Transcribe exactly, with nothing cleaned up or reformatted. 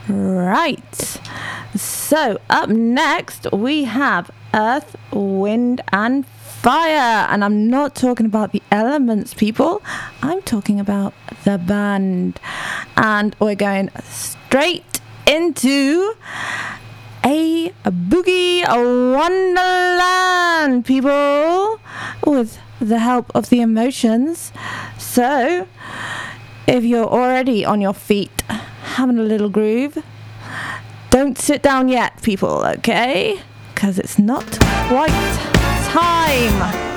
Right. So up next we have Earth, Wind and Fire. And I'm not talking about the elements, people. I'm talking about the band. And we're going straight into a boogie wonderland, people, with the help of the emotions. So if you're already on your feet having a little groove, don't sit down yet, people, okay? Because it's not quite time.